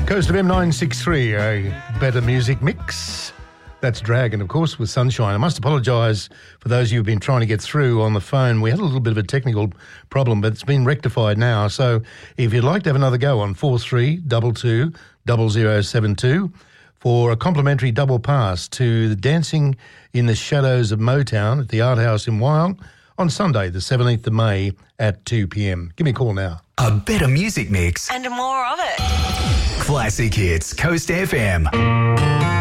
Coast of M963, a better music mix. That's Dragon, of course, with Sunshine. I must apologise for those of you who've been trying to get through on the phone. We had a little bit of a technical problem, but it's been rectified now. So if you'd like to have another go on 4322 0072 for a complimentary double pass to the Dancing in the Shadows of Motown at the Art House in Wyong on Sunday, the 17th of May at 2 p.m. Give me a call now. A better music mix. And more of it. Classic Hits, Coast FM.